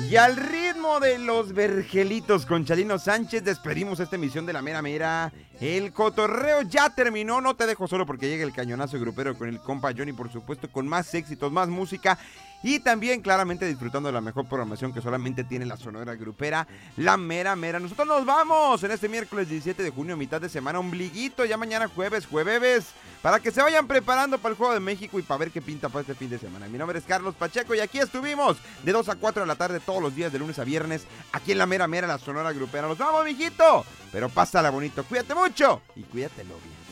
Y al ritmo de los vergelitos con Chalino Sánchez, despedimos esta emisión de La Mera Mera. El cotorreo ya terminó, no te dejo solo porque llega el cañonazo grupero con el compa Johnny, por supuesto, con más éxitos, más música. Y también, claramente, disfrutando de la mejor programación que solamente tiene la Sonora Grupera, La Mera Mera. Nosotros nos vamos en este miércoles 17 de junio, mitad de semana, ombliguito, ya mañana jueves, para que se vayan preparando para el Juego de México y para ver qué pinta para este fin de semana. Mi nombre es Carlos Pacheco y aquí estuvimos de 2 a 4 de la tarde todos los días, de lunes a viernes, aquí en La Mera Mera, la Sonora Grupera. Nos vamos, mijito, pero pásala bonito, cuídate mucho y cuídatelo bien.